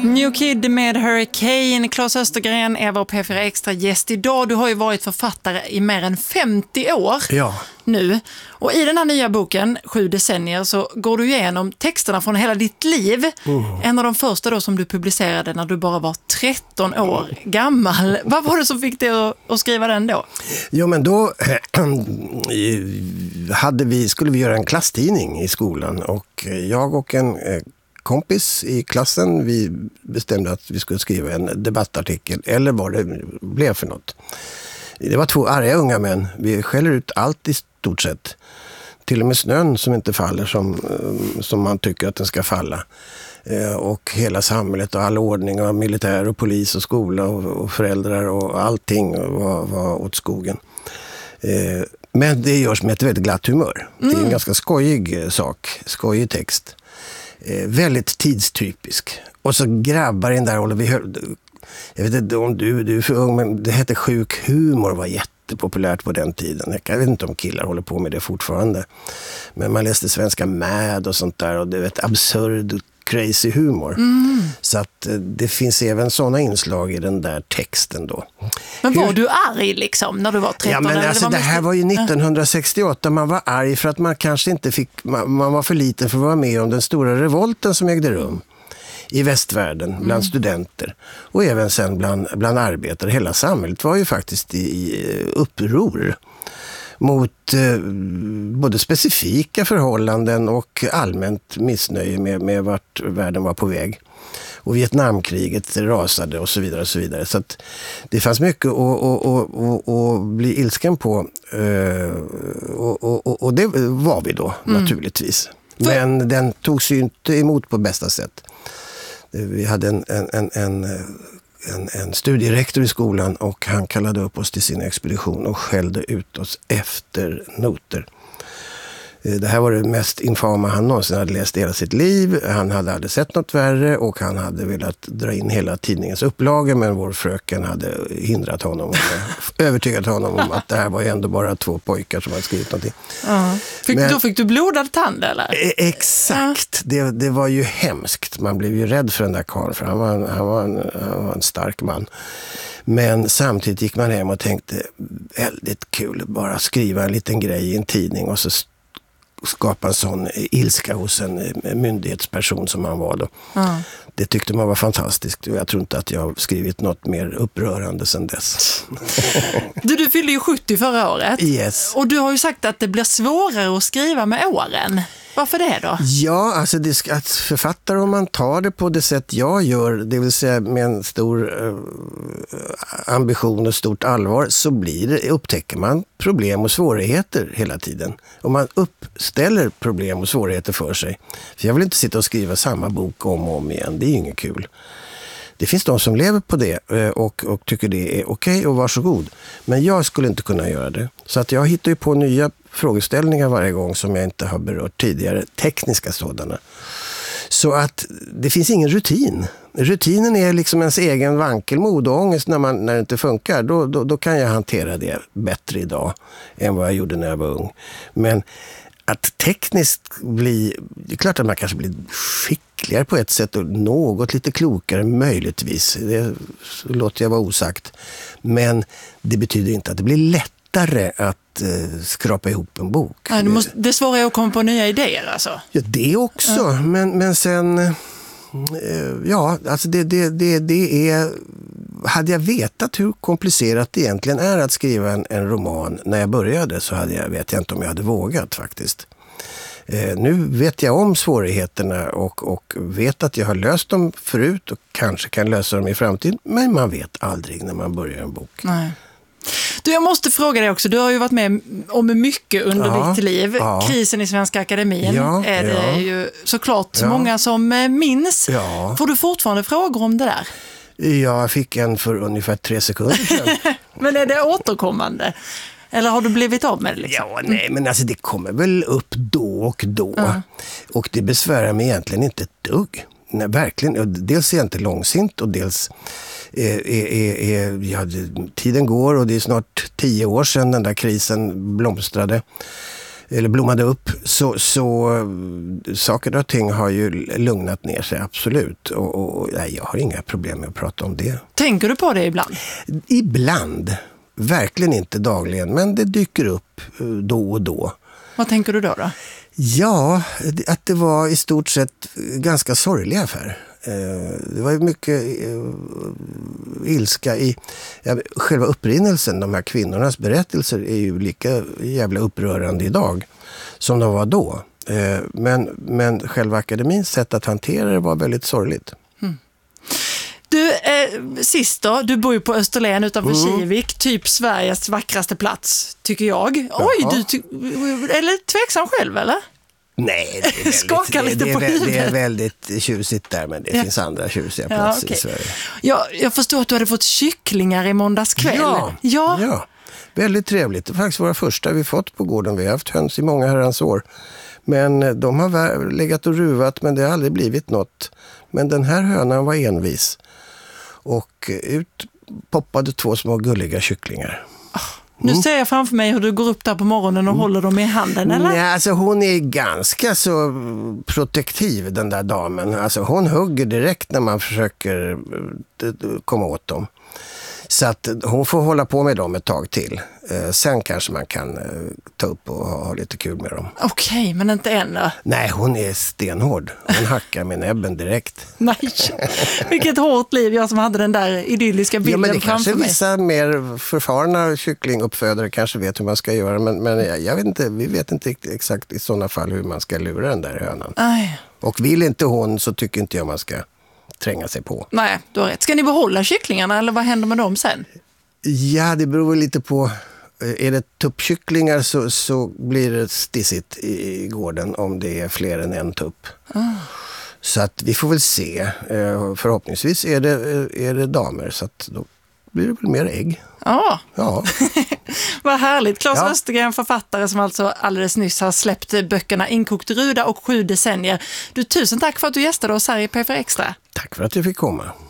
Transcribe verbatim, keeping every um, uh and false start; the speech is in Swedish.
New Kid med Hurricane. Claes Östergren är vår P fyra Extra-gäst idag. Du har ju varit författare i mer än femtio år ja. nu. Och i den här nya boken, Sju decennier, så går du igenom texterna från hela ditt liv. Mm. En av de första då som du publicerade när du bara var tretton år gammal. Vad var det som fick dig att, att skriva den då? Jo, men då äh, hade vi, skulle vi göra en klasstidning i skolan. Och jag och en äh, kompis i klassen, vi bestämde att vi skulle skriva en debattartikel. Eller vad det blev för något. Det var två arga unga män. Vi skäller ut allt i stort sett. Till och med snön som inte faller som, som man tycker att den ska falla. Och hela samhället och all ordning och militär och polis och skola och, och föräldrar och allting var, var åt skogen. Men det görs med ett väldigt glatt humör. Mm. Det är en ganska skojig sak, skojig text. Väldigt tidstypisk. Och så grabbar in där, och vi hör, jag vet inte om du, du är för ung, men det hette sjuk humor, var jättepopulärt på den tiden. Jag vet inte om killar håller på med det fortfarande. Men man läste Svenska Mad och sånt där, och det är ett absurd, crazy humor. Mm. Så att det finns även sådana inslag i den där texten då. Men var Hur... du arg liksom när du var tretton? Ja, men alltså, det, det här var ju nittonhundrasextioåtta. Man var arg för att man kanske inte fick, man, man var för liten för att vara med om den stora revolten som ägde rum i västvärlden bland mm. studenter och även sen bland, bland arbetare. Hela samhället var ju faktiskt i, i uppror mot eh, både specifika förhållanden och allmänt missnöje med, med vart världen var på väg. Och Vietnamkriget rasade och så vidare och så vidare. Så att det fanns mycket att, att, att, att bli ilsken på. Och, och, och det var vi då, mm. naturligtvis. Men den togs ju inte emot på bästa sätt. Vi hade en, en, en, en, en, en studierektor i skolan, och han kallade upp oss till sin expedition och skällde ut oss efter noter. Det här var det mest infama han någonsin hade läst i hela sitt liv. Han hade aldrig sett något värre, och han hade velat dra in hela tidningens upplaga, men vår fröken hade hindrat honom och övertygat honom om att det här var ju ändå bara två pojkar som hade skrivit någonting. Uh-huh. Fick, men, då fick du blodad tand, eller? Exakt. Uh. Det, det var ju hemskt. Man blev ju rädd för den där karln, för han var en, han var en, han var en stark man. Men samtidigt gick man hem och tänkte, väldigt kul, bara skriva en liten grej i en tidning och så skapa en sån ilska hos en myndighetsperson som han var då. Mm. Det tyckte man var fantastiskt, och jag tror inte att jag har skrivit något mer upprörande sedan dess. Du, du fyllde ju sjuttio förra året. Yes. Och du har ju sagt att det blir svårare att skriva med åren. Varför det då? Ja, alltså det ska, att författare, om man tar det på det sätt jag gör, det vill säga med en stor uh, ambition och stort allvar, så blir det, upptäcker man problem och svårigheter hela tiden. Om man uppställer problem och svårigheter för sig. För jag vill inte sitta och skriva samma bok om och om igen, det är ju inget kul. Det finns de som lever på det och, och tycker det är okej, och varsågod. Men jag skulle inte kunna göra det. Så att jag hittar ju på nya frågeställningar varje gång som jag inte har berört tidigare, tekniska sådana. Så att det finns ingen rutin. Rutinen är liksom ens egen vankelmod och ångest när, man, när det inte funkar. Då, då, då kan jag hantera det bättre idag än vad jag gjorde när jag var ung. Men att tekniskt bli, det är klart att man kanske blir skickligare på ett sätt och något lite klokare möjligtvis. Det låter jag vara osagt. Men det betyder inte att det blir lättare att eh, skrapa ihop en bok. Ja, du måste, det är svårare att komma på nya idéer alltså? Ja, det också. Ja. Men, men sen, eh, ja, alltså det, det, det, det är... Hade jag vetat hur komplicerat det egentligen är att skriva en, en roman när jag började, så hade jag, vet jag inte om jag hade vågat faktiskt. Eh, nu vet jag om svårigheterna och, och vet att jag har löst dem förut och kanske kan lösa dem i framtiden, men man vet aldrig när man börjar en bok. Nej. Du, jag måste fråga dig också, du har ju varit med om mycket under ja, ditt liv. Ja. Krisen i Svenska Akademin ja, är det ja. ju såklart ja. många som minns. Ja. Får du fortfarande frågor om det där? Jag fick en för ungefär tre sekunder sedan. Men är det återkommande? Eller har du blivit av med det? Liksom? Ja, nej, men alltså det kommer väl upp då och då. Uh. Och det besvärar mig egentligen inte ett dugg. Nej, verkligen. Dels är jag inte långsint, och dels är, är, är, ja, tiden går, och det är snart tio år sedan den där krisen blomstrade. eller blommade upp, så, så saker och ting har ju lugnat ner sig, absolut. Och, och nej, jag har inga problem med att prata om det. Tänker du på det ibland? Ibland. Verkligen inte dagligen, men det dyker upp då och då. Vad tänker du då då? Ja, att det var i stort sett ganska sorgliga affär. Det var ju mycket ilska i ja, själva upprinnelsen. De här kvinnornas berättelser är ju lika jävla upprörande idag som de var då. Men, men själva akademins sätt att hantera det var väldigt sorgligt. Mm. Du, eh, sist då, du bor ju på Österlen utanför mm. Kivik, typ Sveriges vackraste plats, tycker jag. Oj, Jaha. du ty- eller tveksam själv, eller? Nej, det är väldigt, Skaka lite det, på det, huvudet. det är väldigt tjusigt där, men det ja. finns andra tjusiga platser ja, okay. i Sverige. Ja, jag förstår att du hade fått kycklingar i måndags kväll. Ja, ja. ja, väldigt trevligt. Det är faktiskt våra första vi fått på gården. Vi har haft höns i många herrans år. Men de har legat och ruvat, men det har aldrig blivit något. Men den här hönan var envis. Och ut poppade två små gulliga kycklingar. Oh, nu mm. ser jag framför mig hur du går upp där på morgonen och mm. håller dem i handen, eller? Nej, alltså hon är ganska så protektiv, den där damen. Alltså hon hugger direkt när man försöker komma åt dem. Så att hon får hålla på med dem ett tag till. Eh, sen kanske man kan eh, ta upp och ha, ha lite kul med dem. Okej, okay, men inte än då? Nej, hon är stenhård. Hon hackar med näbben direkt. Nej, vilket hårt liv. Jag som hade den där idylliska bilden framför mig. Ja, men det kanske vissa mer förfarna kycklinguppfödare kanske vet hur man ska göra. Men, men jag, jag vet inte, vi vet inte exakt i sådana fall hur man ska lura den där hönan. Aj. Och vill inte hon så tycker inte jag man ska tränga sig på. Nej, du har rätt. Ska ni behålla kycklingarna eller vad händer med dem sen? Ja, det beror lite på. Är det tuppkycklingar så, så blir det stissigt i gården om det är fler än en tupp. Oh. Så att vi får väl se. Förhoppningsvis är det, är det damer, så att då blir det väl mer ägg. Oh. Ja. Vad härligt. Claes ja. Östergren, författare som alltså alldeles nyss har släppt böckerna Inkokt ruda och Sju decennier. Du, tusen tack för att du gästade oss här i P fyra Extra. Tack för att du fick komma.